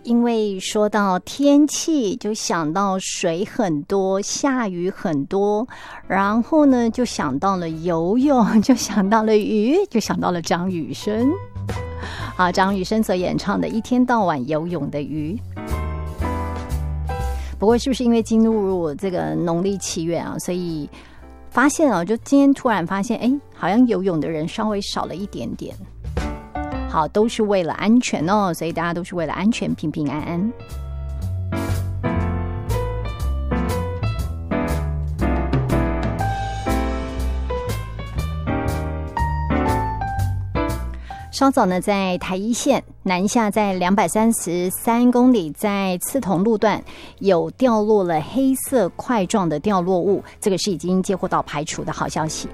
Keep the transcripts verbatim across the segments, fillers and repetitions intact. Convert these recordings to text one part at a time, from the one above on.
因为说到天气就想到水很多，下雨很多，然后呢就想到了游泳，就想到了鱼，就想到了张雨生。好，张雨生所演唱的一天到晚游泳的鱼。不过是不是因为进入这个农历七月啊，所以发现啊，就今天突然发现，哎，好像游泳的人稍微少了一点点。好，都是为了安全哦，所以大家都是为了安全，平平安安。稍早呢，在台一线南下，在两百三十三公里，在刺桐路段有掉落了黑色块状的掉落物，这个是已经接获到排除的好消息。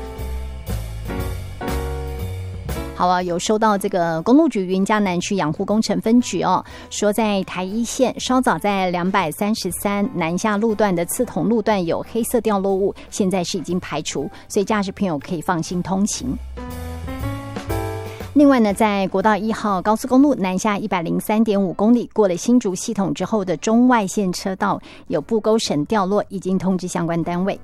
好啊，有收到这个公路局云嘉南区养护工程分局哦，说在台一线稍早在两百三十三南下路段的刺桐路段有黑色掉落物，现在是已经排除，所以驾驶朋友可以放心通行。另外呢，在国道一号高速公路南下一百零三点五公里，过了新竹系统之后的中外线车道有布钩绳掉落，已经通知相关单位。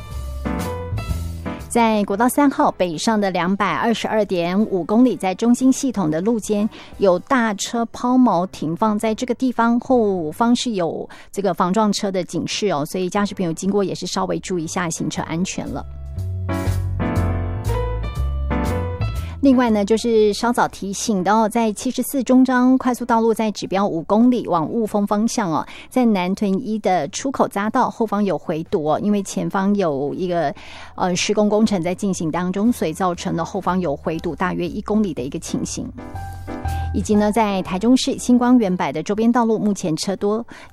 在国道三号北上的两百二十二点五公里，在中心系统的路肩有大车抛锚停放在这个地方，后方是有这个防撞车的警示哦，所以驾驶朋友经过也是稍微注意一下行车安全了。另外呢，就是稍早提醒的哦，在七十四中彰快速道路在指标五公里往雾峰方向哦，在南屯一的出口匝道后方有回堵哦，因为前方有一个呃施工工程在进行当中，所以造成了后方有回堵大约一公里的一个情形。以及呢，在台中市星光园百的周边道路目前车多，